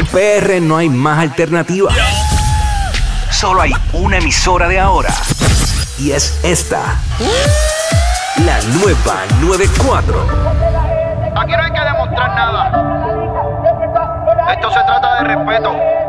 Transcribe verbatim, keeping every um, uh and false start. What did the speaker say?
P R no hay más alternativa. Solo hay una emisora de ahora. Y es esta. La nueva noventa y cuatro. Aquí no hay que demostrar nada. Esto se trata de respeto.